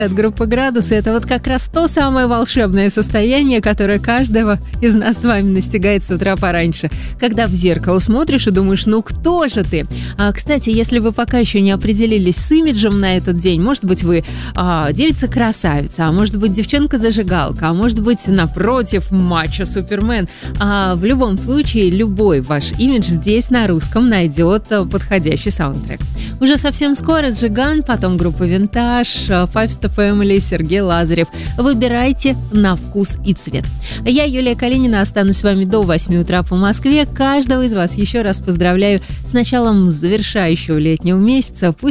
От группы «Градусы» — это вот как раз то самое волшебное состояние, которое каждого из нас с вами настигает с утра пораньше, когда в зеркало смотришь и думаешь, ну кто же ты? Кстати, если вы пока еще не определились с имиджем на этот день, может быть, вы девица-красавица, а может быть, девчонка-зажигалка, а может быть, напротив, мачо-супермен. В любом случае, любой ваш имидж здесь на русском найдет подходящий саундтрек. Уже совсем скоро Джиган, потом группа «Винтаж», Five Step Family, Сергей Лазарев. Выбирайте на вкус и цвет. Я, Юлия Калинина, останусь с вами до 8 утра по Москве. Каждого из вас еще раз поздравляю с началом завершающего летнего месяца. Пусть